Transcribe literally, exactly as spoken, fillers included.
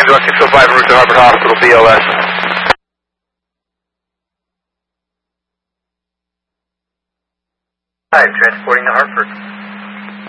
one six oh five, route to Harvard Hospital, B L S. Hi, transporting to Hartford.